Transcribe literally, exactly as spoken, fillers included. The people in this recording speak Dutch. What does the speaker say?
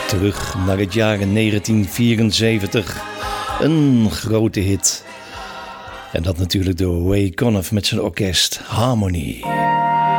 Terug naar het jaar negentien vierenzeventig. Een grote hit. En dat natuurlijk door Ray Conniff met zijn orkest Harmony.